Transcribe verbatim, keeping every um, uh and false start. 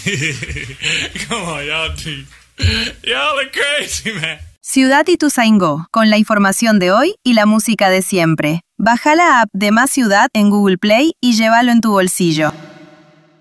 Come on, y'all, dude. Y'all are crazy, man. Ciudad Ituzaingó, con la información de hoy y la música de siempre. Baja la app de Más Ciudad en Google Play y llévalo en tu bolsillo.